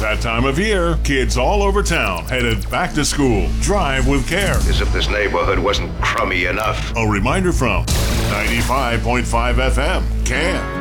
that time of year, kids all over town headed back to school. Drive with care. As if this neighborhood wasn't crummy enough. A reminder from 95.5 FM, CAN.